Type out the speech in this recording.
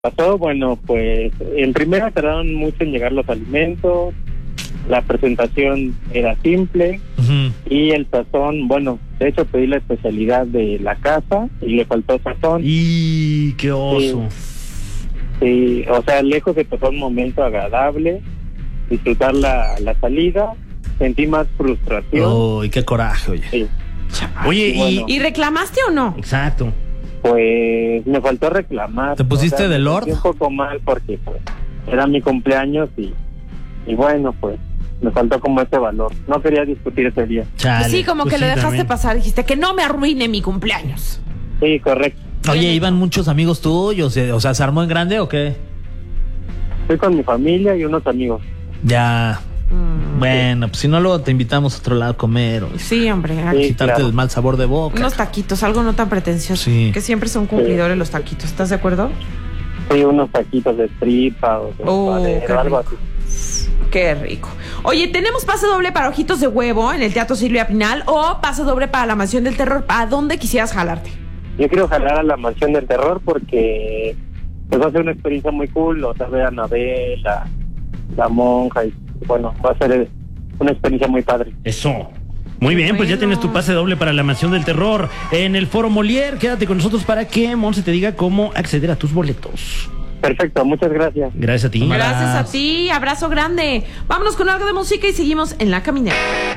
pasó? Bueno, pues en primera tardaron mucho en llegar los alimentos, la presentación era simple y el sazón, bueno, de hecho pedí la especialidad de la casa y le faltó sazón. ¡Y qué oso! Sí, o sea, lejos de pasar un momento agradable, disfrutar la salida, sentí más frustración. ¡Uy, qué coraje, oye! Sí. Oye, bueno, ¿Y reclamaste o no? Exacto. pues me faltó reclamar. ¿Te pusiste de me Lord? sentí un poco mal porque pues era mi cumpleaños y bueno, pues me faltó como ese valor. No quería discutir ese día. Chale. Sí, como Pues que sí, lo dejaste también. pasar, dijiste que no me arruine mi cumpleaños. Sí, correcto. Oye, ¿iban muchos amigos tuyos? O sea, ¿se armó en grande o qué? Estoy con mi familia y unos amigos. Ya. Bueno, pues si no, luego te invitamos a otro lado a comer. O Sí, hombre. Sí, quitarte claro. el mal sabor de boca. Unos taquitos, algo no tan pretencioso. Sí. Que siempre son cumplidores los taquitos. ¿Estás de acuerdo? Sí, unos taquitos de tripa o de suadero, qué algo rico. así. Qué rico. Oye, tenemos pase doble para Ojitos de Huevo en el Teatro Silvia Pinal o pase doble para la Mansión del Terror. ¿A dónde quisieras jalarte? Yo quiero jalar a la Mansión del Terror porque pues va a ser una experiencia muy cool, o sea, ver a Anabel, la monja, y bueno, va a ser una experiencia muy padre. Eso. Muy bien, pues ya Bueno. tienes tu pase doble para la Mansión del Terror en el Foro Molière. Quédate con nosotros para que Monse te diga cómo acceder a tus boletos. Perfecto, muchas gracias. Gracias a ti. Gracias a ti. Abrazo grande. Vámonos con algo de música y seguimos en La Caminera.